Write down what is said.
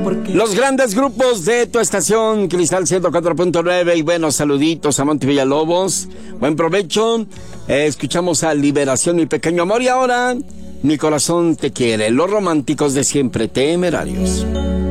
Los grandes grupos de tu estación, Cristal 104.9. Y bueno, saluditos a Monte Villalobos. Buen provecho. Escuchamos a Liberación, mi pequeño amor. Y ahora, Mi corazón te quiere. Los románticos de siempre, Temerarios.